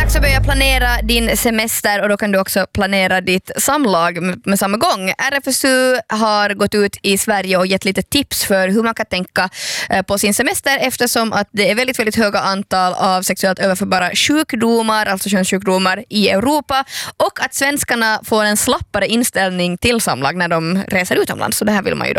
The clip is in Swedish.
dags att börja planera din semester och då kan du också planera ditt samlag med samma gång. RFSU har gått ut i Sverige och gett lite tips för hur man kan tänka på sin semester eftersom att det är väldigt, väldigt höga antal av sexuellt överförbara sjukdomar, alltså könssjukdomar i Europa och att svenskarna får en slappare inställning till samlag när de reser utomlands. Så det här vill man ju